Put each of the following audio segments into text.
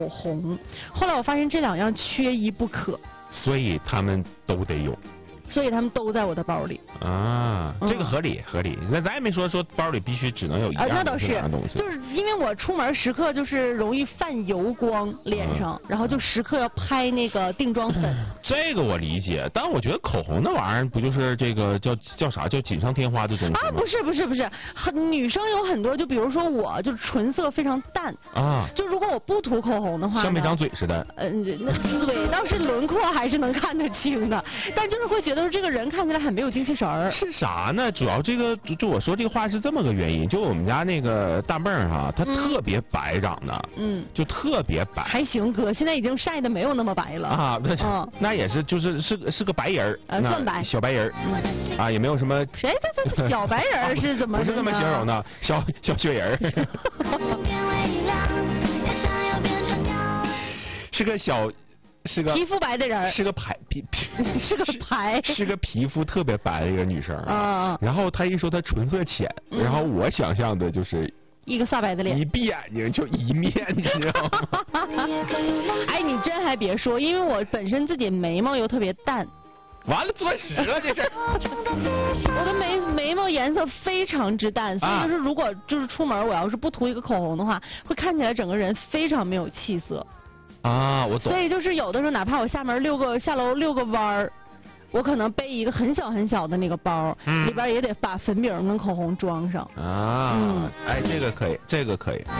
口红。后来我发现这两样缺一不可， 所以他们都得有。 所以他们都在我的包里啊，这个合理合理。那咱也没说包里必须只能有一样那倒是东西， 就是因为我出门时刻就是容易泛油光脸上，然后就时刻要拍那个定妆粉。 这个我理解，但我觉得口红那玩意儿不就是这个叫啥叫锦上添花的东西吗？ 不是，女生有很多，就比如说我就唇色非常淡啊， 就如果我不涂口红的话， 像没长嘴似的。 那嘴倒是轮廓还是能看得清的，但就是会觉得这个人看起来很没有精气神儿。 是啥呢？主要这个就我说这个话是这么个原因，就我们家那个大妹儿哈，她特别白长得，就特别白。 还行哥，现在已经晒的没有那么白了啊。那也是是个白人儿， 算白， 小白人儿，也没有什么。 谁这小白人儿是怎么？ 不是这么形容的，小雪人儿。是个皮肤白的人， 是个皮肤特别白的一个女生然后她一说她唇色浅，然后我想象的就是一个煞白的脸， 一闭眼睛就一面，你知道吗？ 哎，你真还别说，因为我本身自己眉毛又特别淡。 完了，钻石了这是。 我的眉毛颜色非常之淡，所以就是如果就是出门我要是不涂一个口红的话，会看起来整个人非常没有气色。 我懂。 所以就是有的时候，哪怕我下楼遛个弯儿，我可能背一个很小很小的那个包，里边也得把粉饼跟口红装上。 哎，这个可以。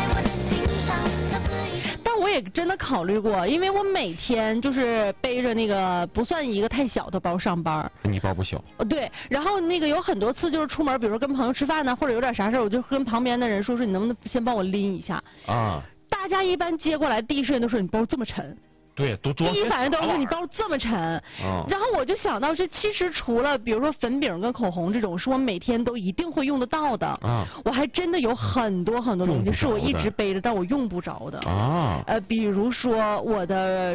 但我也真的考虑过，因为我每天就是背着那个不算一个太小的包上班。 你包不小。 对，然后那个有很多次就是出门，比如说跟朋友吃饭呢，或者有点啥事我就跟旁边的人说你能不能先帮我拎一下大家一般接过来第一瞬间都说你包这么沉。 对，都装。 第一反应都是你包这么沉，然后我就想到其实除了比如说粉饼跟口红这种是我每天都一定会用得到的我还真的有很多很多东西是我一直背着但我用不着的比如说我的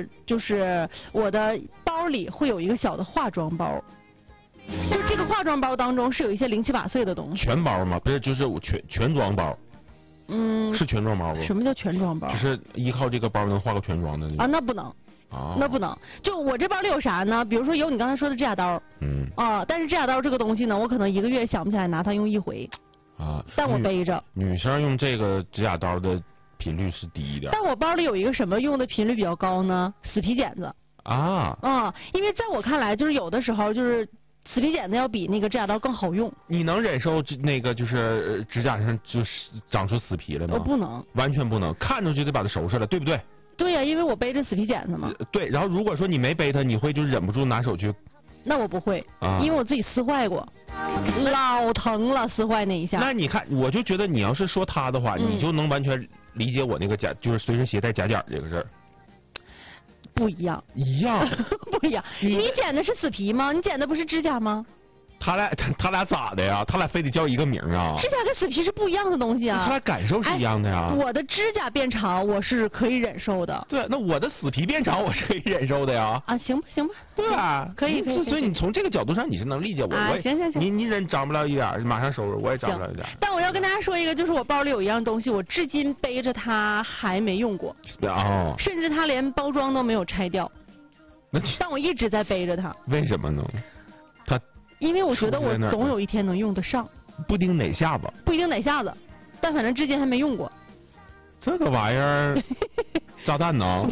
包里会有一个小的化妆包，就这个化妆包当中是有一些零七八碎的东西。 全包吗？不是，就是全妆包。是全妆包不？ 什么叫全妆包？ 就是依靠这个包能化个全妆的那种。 那不能。那不能。就我这包里有啥呢？比如说有你刚才说的指甲刀。但是指甲刀这个东西呢，我可能一个月想不起来拿它用一回。但我背着。女生用这个指甲刀的频率是低一点。 但我包里有一个什么用的频率比较高呢？死皮剪子。因为在我看来，就是有的时候就是死皮剪子要比那个指甲刀更好用。 你能忍受那个就是指甲上就是长出死皮了吗？ 我不能， 完全不能，看着就得把它收拾了，对不对？ 对呀，因为我背着死皮剪子嘛。 对，然后如果说你没背它，你会就忍不住拿手去。 那我不会因为我自己撕坏过，老疼了，撕坏那一下。 那你看，我就觉得你要是说它的话，你就能完全理解我那个就是随身携带假这个事儿。 不一样，不一样。你剪的是死皮吗？你剪的不是指甲吗？ 他俩咋的呀？他俩非得叫一个名啊？ 指甲跟死皮是不一样的东西啊。 他俩感受是一样的呀。 我的指甲变长，我是可以忍受的。 对，那我的死皮变长，我是可以忍受的呀。 行吧， 对吧？ 可以。 所以你从这个角度上你是能理解我。 行。 你人长不了一点，马上收拾，我也长不了一点。 但我要跟大家说一个，就是我包里有一样东西，我至今背着它还没用过。甚至它连包装都没有拆掉。但我一直在背着它。 为什么呢？ 因为我觉得我总有一天能用得上。 不一定哪下子， 但反正至今还没用过。 这个玩意儿，炸弹呢？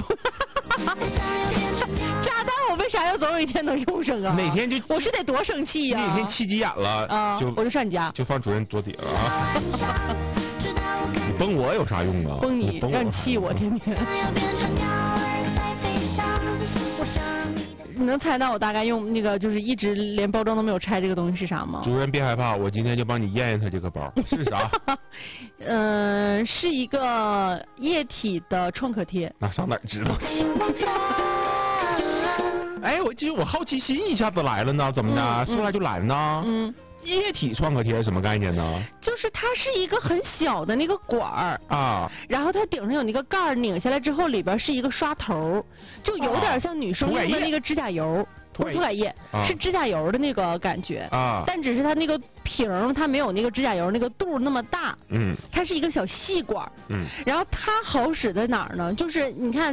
炸弹我为啥要总有一天能用上啊？ 哪天就我是得多生气呀！ 哪天气急眼了我就上你家， 就放主任桌底了啊！你崩我有啥用啊？ 崩你，让你气我天天。你能猜到我大概用那个就是一直连包装都没有拆这个东西是啥吗？ 主任别害怕，我今天就帮你验验它这个包是啥。 是一个液体的创可贴。 那上哪儿知道？哎，我好奇心一下子来了呢，怎么的？说来就来了呢？液体创可贴是什么概念呢？ 就是它是一个很小的那个管儿然后它顶上有那个盖儿，拧下来之后里边是一个刷头，就有点像女生用的那个指甲油。 不是涂改液，是指甲油的那个感觉啊， 但只是它那个瓶它没有那个指甲油那个肚那么大，它是一个小细管，然后它好使在哪儿呢？就是你看。